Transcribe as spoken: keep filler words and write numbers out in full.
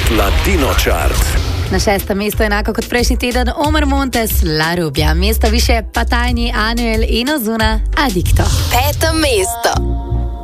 Latino Chart. Na šestem mestu, enako kot prejšnji teden, Omar Montes, La Rubia. Mesto više pa Tiny, Anuel in Ozuna, Adicto. Peto mesto.